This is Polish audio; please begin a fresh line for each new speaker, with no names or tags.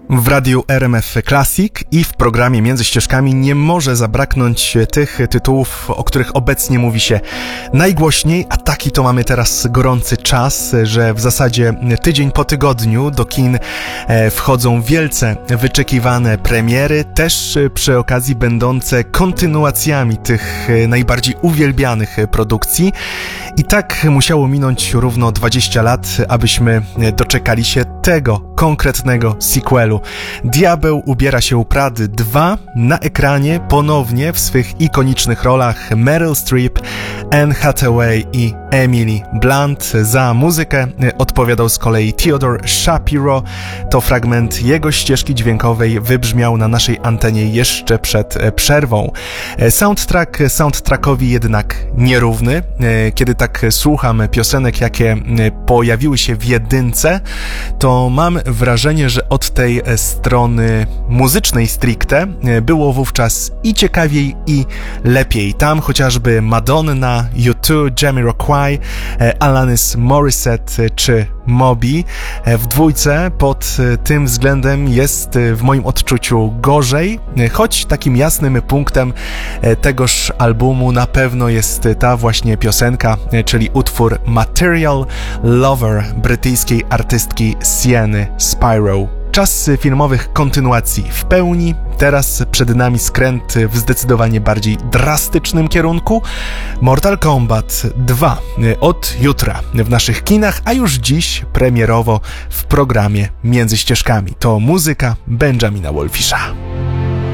W radiu RMF Classic i w programie Między Ścieżkami nie może zabraknąć tych tytułów, o których obecnie mówi się najgłośniej, a taki to mamy teraz gorący czas, że w zasadzie tydzień po tygodniu do kin wchodzą wielce wyczekiwane premiery, też przy okazji będące kontynuacjami tych najbardziej uwielbianych produkcji. I tak musiało minąć równo 20 lat, abyśmy doczekali się tego konkretnego sequelu. Diabeł ubiera się u Prady 2 na ekranie ponownie w swych ikonicznych rolach Meryl Streep, Anne Hathaway i Emily Blunt. Za muzykę odpowiadał z kolei Theodore Shapiro. To fragment jego ścieżki dźwiękowej wybrzmiał na naszej antenie jeszcze przed przerwą. Soundtrack soundtrackowi jednak nierówny. Kiedy tak słucham piosenek, jakie pojawiły się w jedynce, to mam wrażenie, że od tej strony muzycznej stricte było wówczas i ciekawiej, i lepiej. Tam chociażby Madonna, U2, Jamiroquai, Alanis Morissette czy Moby. W dwójce pod tym względem jest w moim odczuciu gorzej, choć takim jasnym punktem tegoż albumu na pewno jest ta właśnie piosenka, czyli utwór Material Lover brytyjskiej artystki Sienny Spiro. Czas filmowych kontynuacji w pełni. Teraz przed nami skręt w zdecydowanie bardziej drastycznym kierunku. Mortal Kombat 2 od jutra w naszych kinach, a już dziś premierowo w programie Między Ścieżkami. To muzyka Benjamina Wolfisha.